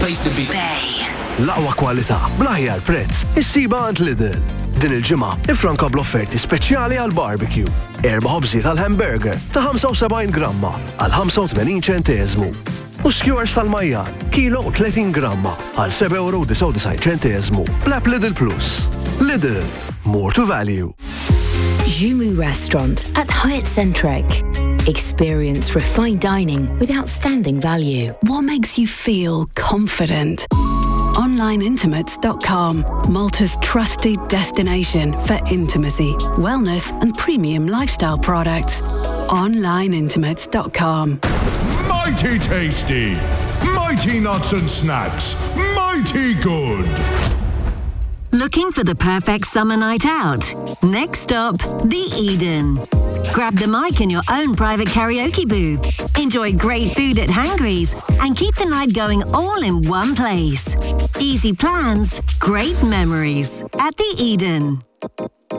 place to be. Bay. L-aqwa kwalità bl-aħjar prezz issiba għand Lidl. Din il-ġimgħa ifranka bl-offerti speċjali għal barbecue. 4 ħobżiet għal hamburger ta' 75 gramma għal 85 ċenteżmu. U skewers tal-majjan, kilo 30 gramma għal 7,99 ċenteżmu. Bl-app Lidl Plus. Lidl, more to value. Jumu Restaurant at Hyatt Centric. Experience refined dining with outstanding value. What makes you feel confident? OnlineIntimates.com, Malta's trusted destination for intimacy, wellness and premium lifestyle products. OnlineIntimates.com. Mighty tasty! Mighty nuts and snacks! Mighty good! Looking for the perfect summer night out? Next stop, the Eden. Grab the mic in your own private karaoke booth. Enjoy great food at Hangry's and keep the night going all in one place. Easy plans, great memories at the Eden.